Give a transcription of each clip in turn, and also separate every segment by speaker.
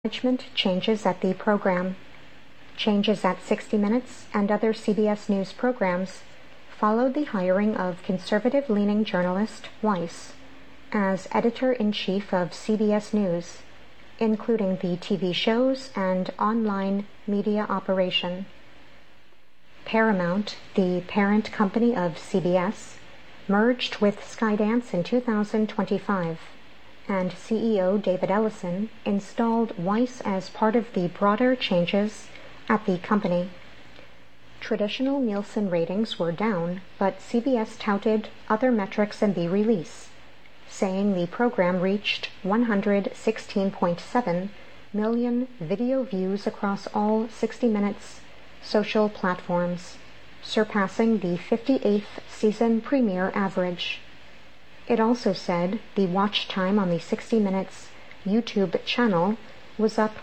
Speaker 1: Management changes at the program. Changes at 60 Minutes and other CBS News programs followed the hiring of conservative-leaning journalist Weiss as editor-in-chief of CBS News, including the TV shows and online media operation. Paramount, the parent company of CBS, merged with Skydance in 2025. And CEO David Ellison installed Weiss as part of the broader changes at the company. Traditional Nielsen ratings were down, but CBS touted other metrics in the release, saying the program reached 116.7 million video views across all 60 Minutes social platforms, surpassing the 58th season premiere average. It also said the watch time on the 60 Minutes YouTube channel was up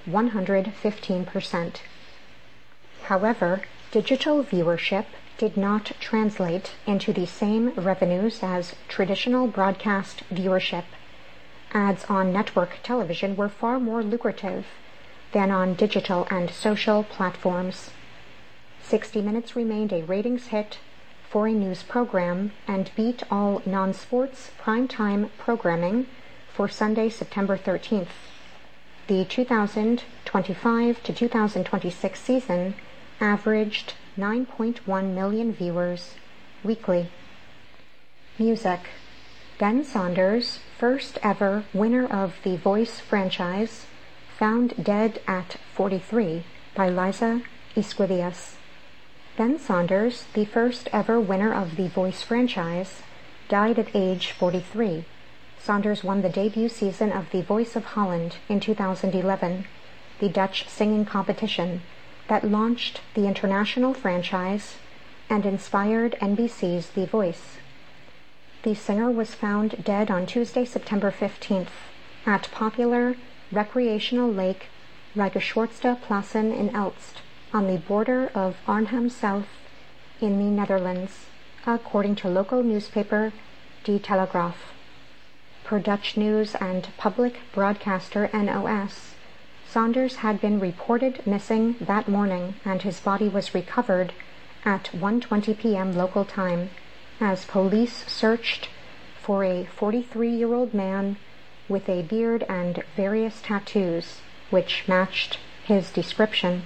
Speaker 1: 115%. However, digital viewership did not translate into the same revenues as traditional broadcast viewership. Ads on network television were far more lucrative than on digital and social platforms. 60 Minutes remained a ratings hit for a news program and beat all non-sports primetime programming for Sunday, September 13th. The 2025 to 2026 season averaged 9.1 million viewers weekly. Music. Ben Saunders, first ever winner of the Voice franchise, found dead at 43 by Liza Esquivias. Ben Saunders, the first ever winner of the Voice franchise, died at age 43. Saunders won the debut season of The Voice of Holland in 2011, the Dutch singing competition that launched the international franchise and inspired NBC's The Voice. The singer was found dead on Tuesday, September 15th, at popular recreational lake Rijkerswoerdse in Elst, on the border of Arnhem South in the Netherlands, according to local newspaper De Telegraaf. Per Dutch news and public broadcaster NOS, Saunders had been reported missing that morning, and his body was recovered at 1:20 p.m. local time as police searched for a 43-year-old man with a beard and various tattoos, which matched his description.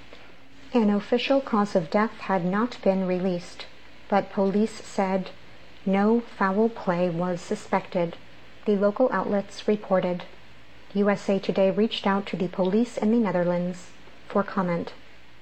Speaker 1: An official cause of death had not been released, but police said no foul play was suspected, the local outlets reported. USA Today reached out to the police in the Netherlands for comment.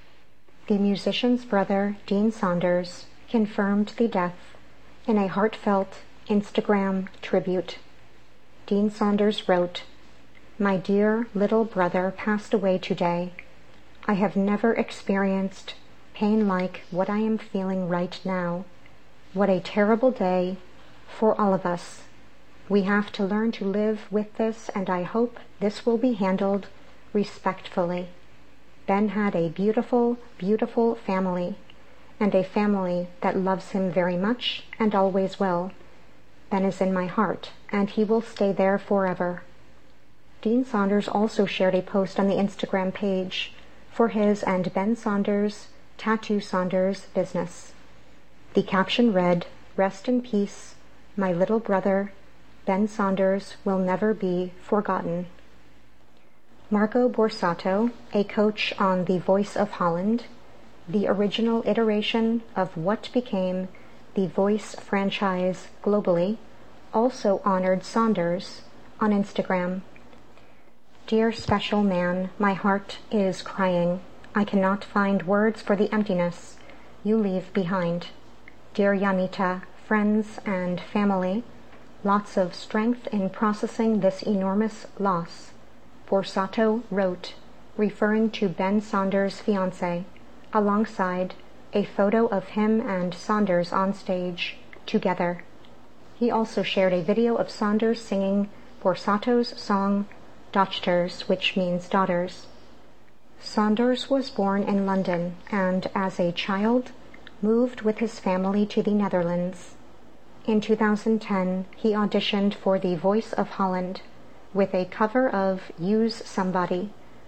Speaker 1: The musician's brother, Dean Saunders, confirmed the death in a heartfelt Instagram tribute. Dean Saunders wrote, "My dear little brother passed away today. I have never experienced pain like what I am feeling right now. What a terrible day for all of us. We have to learn to live with this, and I hope this will be handled respectfully. Ben had a beautiful, beautiful family, and a family that loves him very much and always will. Ben is in my heart, and he will stay there forever." Dean Saunders also shared a post on the Instagram page for his and Ben Saunders' Tattoo Saunders business. The caption read, "Rest in peace, my little brother. Ben Saunders will never be forgotten." Marco Borsato, a coach on The Voice of Holland, the original iteration of what became the Voice franchise globally, also honored Saunders on Instagram. "Dear special man, my heart is crying. I cannot find words for the emptiness you leave behind. Dear Janita, friends and family, lots of strength in processing this enormous loss," Borsato wrote, referring to Ben Saunders' fiancée, alongside a photo of him and Saunders on stage together. He also shared a video of Saunders singing Borsato's song Dochters, which means daughters. Saunders was born in London and, as a child, moved with his family to the Netherlands. In 2010, he auditioned for The Voice of Holland with a cover of Use Somebody,